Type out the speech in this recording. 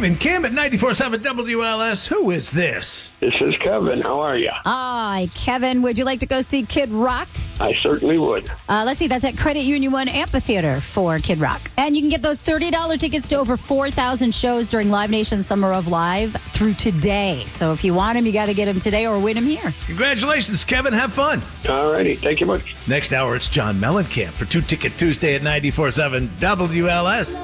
and Kim at 94.7 WLS. Who is this? This is Kevin. How are you? Hi, Kevin. Would you like to go see Kid Rock? I certainly would. Let's see. That's at Credit Union 1 Amphitheater for Kid Rock. And you can get those $30 tickets to over 4,000 shows during Live Nation Summer of Live through today. So if you want them, you got to get them today or win them here. Congratulations, Kevin. Have fun. All righty. Thank you much. Next hour, it's John Mellencamp for Two Ticket Tuesday at 94.7 WLS.